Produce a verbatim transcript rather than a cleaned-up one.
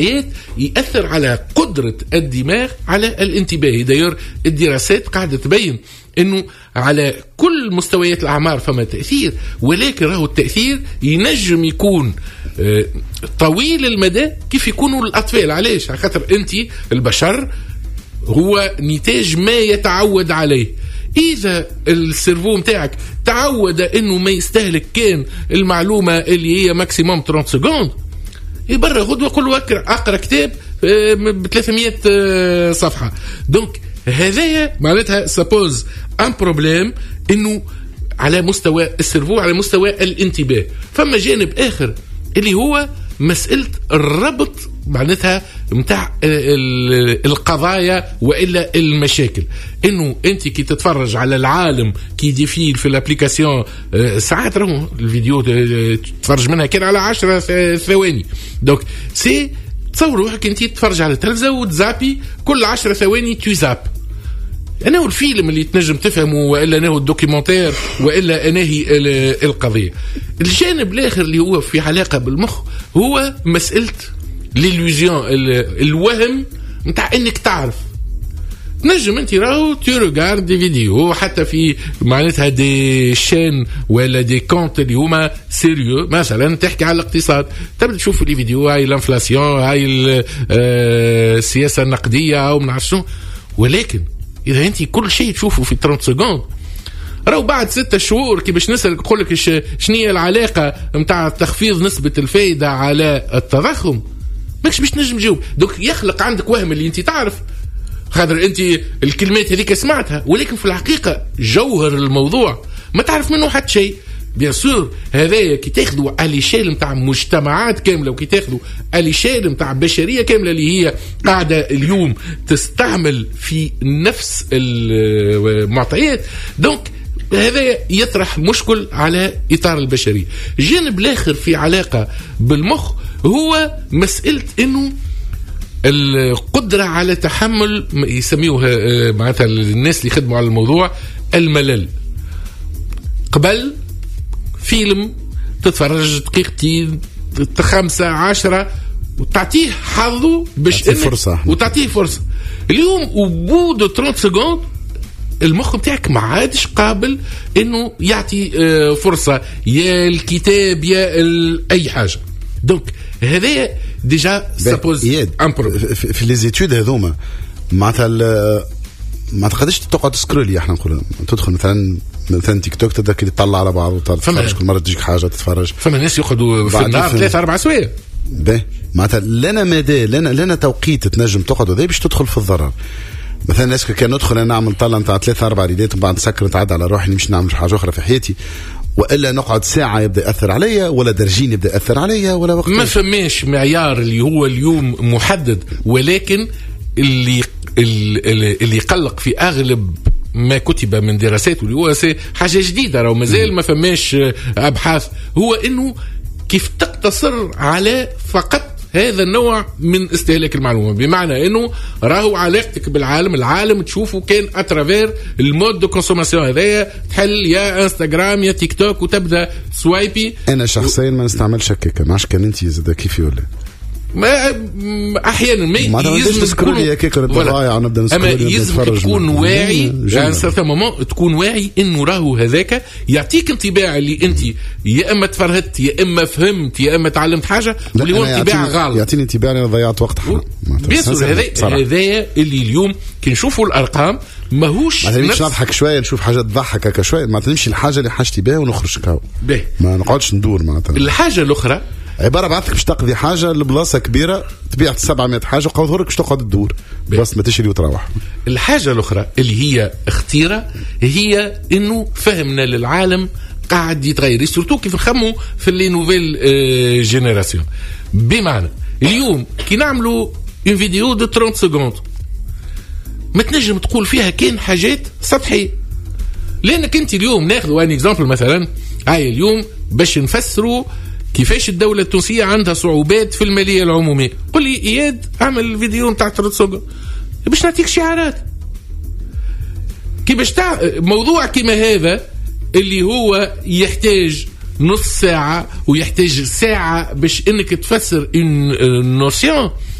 يأثر على قدرة الدماغ على الانتباه. داير الدراسات قاعدة تبين انه على كل مستويات الاعمار فما تأثير، ولكن راهو التأثير ينجم يكون طويل المدى كيف يكونوا الاطفال. علاش؟ على خاطر انت البشر هو نتاج ما يتعود عليه. إذا السيرفو متاعك تعود إنه ما يستهلك كان المعلومة اللي هي ماكسيموم ثلاثين سكوند، يبرر غدوة كل أقرأ, أقرأ كتاب ب ثلاثمية صفحة. دونك هذايا معناتها سابوز ان بروبليم إنه على مستوى السيرفو، على مستوى الانتباه. فما جانب آخر اللي هو مسألة الربط معناتها متاع القضايا وإلا المشاكل. إنه أنت كي تتفرج على العالم كي ديفيل في الابليكاسيون ساعات راهو الفيديو تتفرج منها كان على عشرة ثواني. دونك سي تصوروا روحك أنت تتفرج على التلفزة وتزابي كل عشرة ثواني تزاب. أنا هو الفيلم اللي تنجم تفهمه وإلا أنا هو الدوكيومنتير وإلا أنا هي القضية. الجانب الآخر اللي هو في علاقة بالمخ هو مسألة ليلوزيون، الوهم متاع انك تعرف. نجم انت راهو تي ريغارد دي فيديو حتى في معناتها دي شين ولا دي كونت اللي هما سيريو، مثلا تحكي على الاقتصاد، تبدا تشوف لي فيديو هاي الانفلاسيون، هاي السياسه النقديه او من عشو. ولكن اذا انت كل شيء تشوفه في ثلاثين سكوند، راهو بعد ستة شهور كي باش نسألك نقول لك شنية العلاقة متاع تخفيض نسبة الفايدة على التضخم، ماكش باش نجم تجاوب. دوك يخلق عندك وهم اللي انت تعرف خاطر انت الكلمات هذيك سمعتها، ولكن في الحقيقة جوهر الموضوع ما تعرف منه حتى شيء. بيان سور هذايا كي تاخذوا اليشيل نتاع مجتمعات كامله وكي تاخذوا اليشيل نتاع بشريه كامله اللي هي قاعده اليوم تستعمل في نفس المعطيات، دونك هذا يطرح مشكل على اطار البشريه. الجانب الاخر في علاقه بالمخ هو مساله انه القدره على تحمل، يسميوها معناتها الناس اللي يخدموا على الموضوع الملل. قبل فيلم تتفرج دقيقتين خمسة عشرة وتعطيه حظه باش فرصة وتعطيه فرصة. اليوم وبود ثلاثين سكوند المخ بتاعك ما عادش قابل انه يعطي فرصة يا الكتاب يا اي حاجة. دونك هذا ديجا سابوز امبر في لي زيتود هذوما معناتها ما تقدرش تقعد تسكرولي. احنا نقول تدخل مثلا مثلا تيك توك تبدا كي تطلع على بعض وتتفرج كل مره تجيك حاجه تتفرج. فما ناس يقعدوا في النهار ثلاثة أربع سوايع. باهي معناتها لنا مدى لنا لنا توقيت تنجم تقعد وذي باش تدخل في الضرر. مثلا الناس كان ندخل انا نعمل طلع نتاع ثلاثة أربع ريدات وبعد نسكر نتعدى على روحي نمشي نعمل حاجه اخرى في حياتي، والا نقعد ساعه يبدا ياثر عليا ولا درجين يبدا ياثر عليا ولا وقت. ما فماش معيار اللي هو اليوم محدد، ولكن اللي اللي يقلق في اغلب ما كتب من دراسات واللي هو حاجه جديده راهو مازال ما فماش ابحاث، هو انه كيف تقتصر على فقط هذا النوع من استهلاك المعلومه. بمعنى انه راهو علاقتك بالعالم، العالم تشوفه كان اترافير المود دو كونسوماسيون هذايا، تحل يا انستغرام يا تيك توك وتبدا سوايبي. انا شخصيا ما نستعملش هكاك، ما عادش كان انت زاد كيف ولا ما احيانا ما يلزم تكون هكاك ضايع نبدا نسكرولي. اما يلزم تكون واعي يعني سيرتان مومون تكون واعي انه راهو هذاك يعطيك انطباع اللي انت يا اما تفرهدت يا اما فهمت يا اما تعلمت حاجه واللي هو انطباع غلط. يعطيني انطباع انا ضيعت وقت حرام. بيسر هذا هذا اللي اليوم كي نشوفوا الارقام ماهوش ما نمشي نضحك شويه نشوف حاجه تضحك هكا شويه، ما تمشي الحاجه اللي حاجتي بها ونخرج كاو ما نقعدش ندور. معناتها الحاجه الاخرى عباره بعثك باش تقضي حاجه لبلاصه كبيره تبيع سبعمية حاجه وقعدوا لك باش تقعد تدور بس ما تشري وتروح. الحاجه الاخرى اللي هي اختيره هي انه فهمنا للعالم قاعد يتغير، سورتو كيف نخمو في لي نوفيل جينيراسيون. بمعنى اليوم كي نعملوا اون فيديو دو ثلاثين سكوند ما تنجم تقول فيها كان حاجات سطحيه، لانك انت اليوم ناخذوا ان اكزامبل مثلا هاي اليوم باش نفسروا كيفاش الدولة التونسية عندها صعوبات في المالية العمومية. قل لي إياد اعمل فيديو نتاع ثلاثين سكوند باش نعطيك شعارات كي باش تع... موضوع كما هذا اللي هو يحتاج نص ساعة ويحتاج ساعة باش انك تفسر une notion.